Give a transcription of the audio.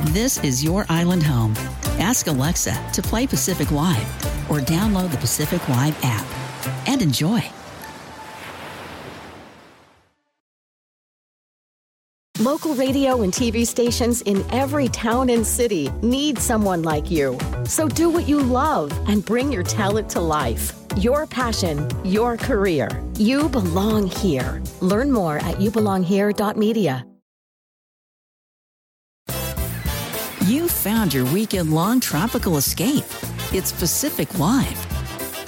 This is your island home. Ask Alexa to play Pacific Live or download the Pacific Live app and enjoy. Local radio and TV stations in every town and city need someone like you. So do what you love and bring your talent to life. Your passion, your career. You belong here. Learn more at youbelonghere.media. You found your weekend-long tropical escape. It's Pacific Live.